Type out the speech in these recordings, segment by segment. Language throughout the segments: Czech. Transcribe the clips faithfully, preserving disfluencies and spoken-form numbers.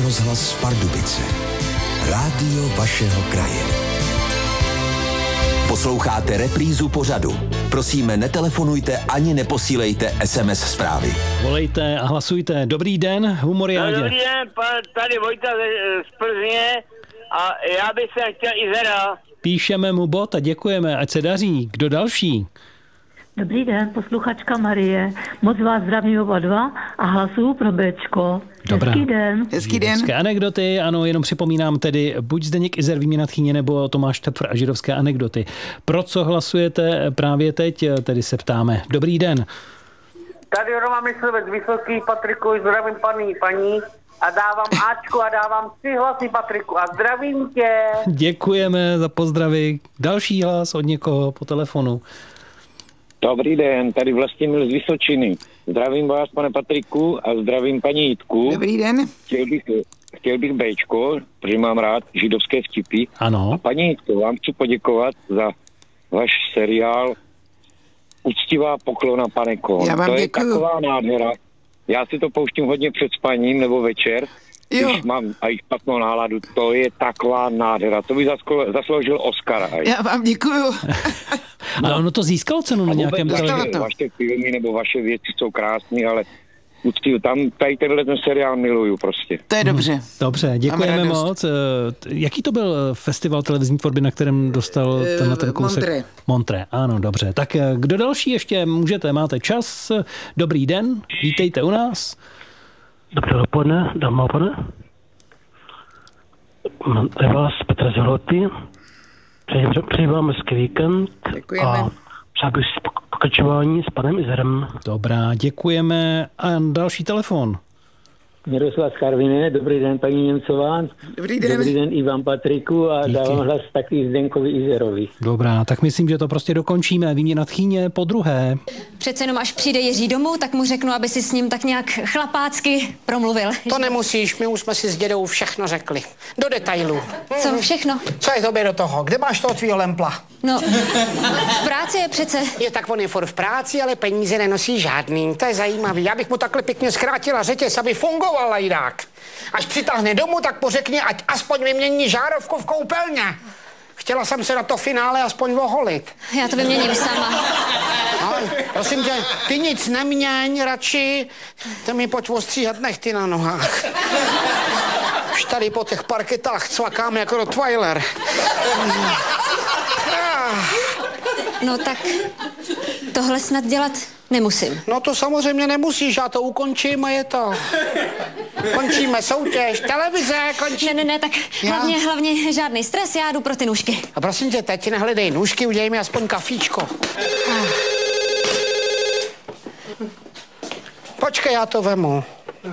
rozhlas Pardubice. Rádio vašeho kraje. Posloucháte reprízu pořadu. Prosíme, netelefonujte ani neposílejte es em es zprávy. Volejte a hlasujte. Dobrý den, Humoriádě. No, dobrý den, tady Vojta z Plzně a já bych se chtěl Izera. Píšeme mu bod a děkujeme, ať se daří. Kdo další? Dobrý den, posluchačka Marie. Moc vás zdravím oba dva a hlasuju pro Bčko. Dobrá. Hezký den. Hezký den. Židovské anekdoty, ano, jenom připomínám tedy buď Zdeněk Izer, Výměna tchýně, nebo Tomáš Tepfr a židovské anekdoty. Pro co hlasujete právě teď, tedy se ptáme. Dobrý den. Tady Roman Myslivec, Vysoký, Patriku, zdravím paní, paní a dávám Ačku a dávám tři hlasy Patriku a zdravím tě. Děkujeme za pozdravy. Další hlas od někoho po telefonu. Dobrý den, tady Vlastimil z Vysočiny. Zdravím vás, pane Patriku, a zdravím paní Jitku. Dobrý den. Chtěl bych, chtěl bych Bčko, protože mám rád židovské vtipy. Ano. A paní Jitko, vám chci poděkovat za váš seriál Uctivá poklona, pane Kohn. Já vám to je děkuju. taková nádhera. Já si to pouštím hodně před spaním nebo večer, Jo. když mám a i špatnou náladu. To je taková nádhera. To by zasko- zasloužil Oscara. Já vám děkuju. Ale ono to získalo cenu na nějakém dostalo televizi. to. Vaše filmy nebo vaše věci jsou krásné, ale uctiv, tam tady tenhle ten seriál miluju prostě. To je dobře. Dobře, děkujeme radost. moc. Eh, Jaký to byl festival televizní tvorby, na kterém dostal Eh, tenhle ten kousek? Montré. Montré, ano, dobře. Tak eh, kdo další ještě můžete, máte čas. Dobrý den, vítejte u nás. Dobré dopoledne, dámy a pánové. Je vás Petr Zhloty. Přeji, přeji vám hezký víkend. Děkujeme. A přál bych si pok- pokračování s panem Izerem. Dobrá, děkujeme. A další telefon. Miroslav Karviné, dobrý den paní Němcová. Dobrý den. Dobrý den i vám Patriku a Díky. dávám hlas taky Zdenkovi Izerovi. Dobrá, tak myslím, že to prostě dokončíme. Výměna tchýně po druhé. Přece jenom až přijde Jiří domů, tak mu řeknu, aby si s ním tak nějak chlapácky promluvil. To nemusíš, my už jsme si s dědou všechno řekli. Do detailů. Co všechno? Co je tobě do toho? Kde máš toho tvýho lempla? No, v práci je přece... Je tak on je furt v práci, ale peníze nenosí žádný. To je zajímavý. Já bych mu takhle pěkně zkrátila řetěz, aby fungoval lajdák. Až přitáhne domů, tak pořekni, ať aspoň vymění žárovku v koupelně. Chtěla jsem se na to finále aspoň oholit. Já to vyměním sama. No, prosím tě, ty nic neměň, radši. Ty mi pojď ostříhat nechty na nohách. Už tady po těch parketách cvakám jako Rottweiler. No tak tohle snad dělat nemusím. No to samozřejmě nemusíš, já to ukončím a je to. Končíme soutěž, televize, končí. Ne, ne, ne, tak Já? hlavně, hlavně žádný stres, já jdu pro ty nůžky. A prosím tě, teď nehledej nůžky, udělej mi aspoň kafíčko. Počkej, já to vemu.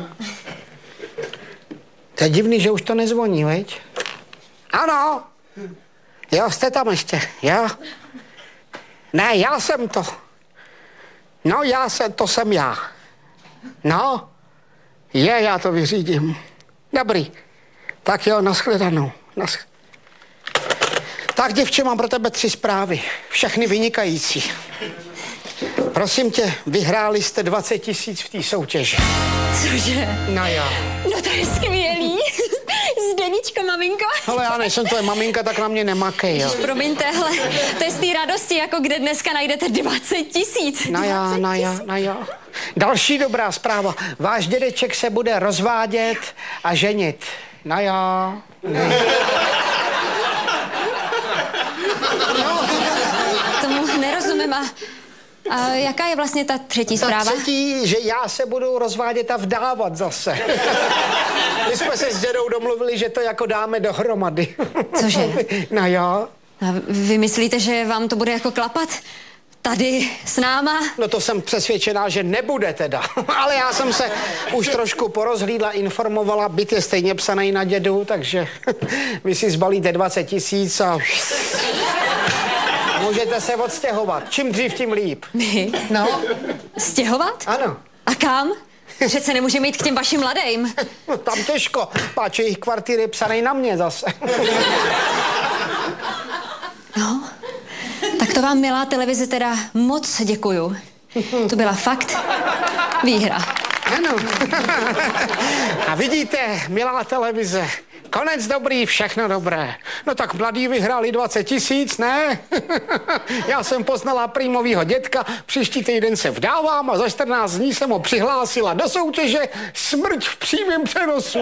To je divný, že už to nezvoní, veď? Ano. Jo, jste tam ještě, jo? Ne, já jsem to. No, já jsem, to jsem já. No, je, já to vyřídím. Dobrý. Tak jo, nashledanou. Nasch... Tak, děvče, mám pro tebe tři zprávy. Všechny vynikající. Prosím tě, vyhráli jste dvacet tisíc v té soutěži. Cože? No jo. No to je skvělý. Zdeničko, maminko. Ale já nejsem tvoje maminka, tak na mě nemakej, jo. Promiňte, hele, to je z té radosti, jako kde dneska najdete dvacet tisíc. No jo, no jo, no jo. Další dobrá zpráva. Váš dědeček se bude rozvádět a ženit. No jo. No, tomu nerozumím. A, a jaká je vlastně ta třetí Ta zpráva? třetí, že já se budu rozvádět a vdávat zase. My jsme se s dědou domluvili, že to jako dáme dohromady. Cože? No jo. A vy myslíte, že vám to bude jako klapat? Tady s náma? No to jsem přesvědčená, že nebude teda. Ale já jsem se už trošku porozhlídla, informovala, byt je stejně psaný na dědu, takže vy si zbalíte dvacet tisíc a můžete se odstěhovat. Čím dřív, tím líp. My? No. Stěhovat? Ano. A kam? Přece nemůžeme jít k těm vašim mladým. No, tam těžko, páč jejich kvartír je psaný na mě zase. No, tak to vám, milá televize, teda moc děkuju. To byla fakt výhra. Ano. A vidíte, milá televize, konec dobrý, všechno dobré. No tak mladí vyhráli dvacet tisíc, ne? Já jsem poznala prýmovýho dětka, příští týden se vdávám a za čtrnáct dní jsem ho přihlásila do soutěže Smrť v přímém přenosu.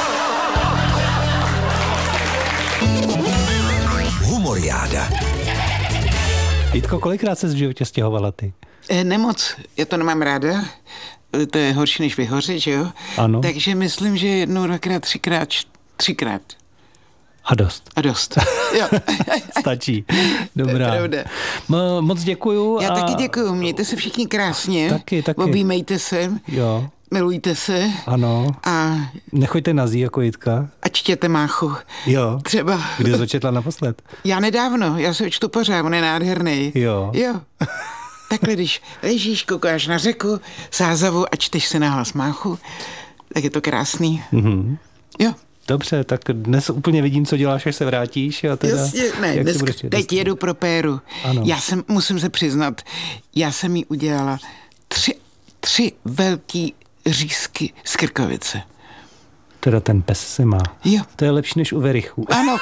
Humoriáda. Jitko, kolikrát se v životě stěhovala ty? E, nemoc, já to nemám ráda. To je horší než vyhořet, že jo? Ano. Takže myslím, že jednou, dvakrát, třikrát, třikrát. A dost. A dost, jo. Stačí. Dobrá. To je pravda. M- moc děkuju. Já a... taky děkuju, mějte se všichni krásně. Taky, taky. Objímejte se. Jo. Milujte se. Ano. A nechoďte nazí jako Jitka. A čtěte Máchu. Jo. Třeba. Kdy to četla naposled? Já nedávno, já se čtu pořád, on je nádherný. Jo. Jo. Takhle, když ležíš, koukáš na řeku, sázavu a čteš se nahlas Máchu, tak je to krásný. Mhm. Jo. Dobře, tak dnes úplně vidím, co děláš, až se vrátíš. A teda, Jasně, ne, dnes, budeš, teď jedu pro Péru. Ano. Já jsem, musím se přiznat, já jsem jí udělala tři, tři velký řízky z krkovice. Teda ten pes se má. Jo. To je lepší než u Verichů. Ano.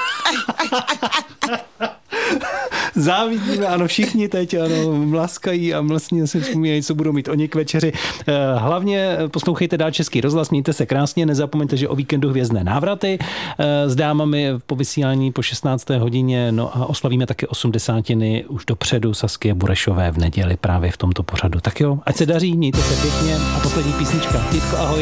Závidíme, ano, všichni teď, ano, mlaskají a vlastně si vzpomínají, co budou mít oni k večeři. Hlavně poslouchejte dál Český rozhlas, mějte se krásně, nezapomeňte, že o víkendu hvězdné návraty s dámami po vysílání po šestnácté hodině, no a oslavíme také osmdesátiny už dopředu Saskie Burešové v neděli právě v tomto pořadu. Tak jo, ať se daří, mějte se pěkně a poslední písnička. Jitko, ahoj.